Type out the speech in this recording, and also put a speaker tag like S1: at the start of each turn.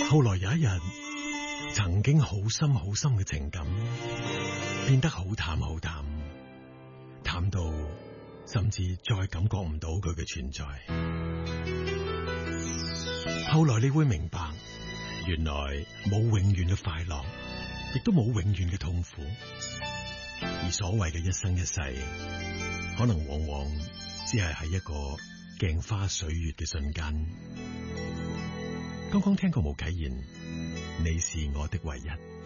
S1: 後來有一日，曾經好深好深嘅情感變得好淡好淡，淡到甚至再感覺唔到佢嘅存在。後來你會明白，原來冇永遠嘅快樂，亦都冇永遠嘅痛苦，而所謂嘅一生一世，可能往往只係喺一個鏡花水月嘅瞬間。剛剛聽過巫啟賢，你是我的唯一。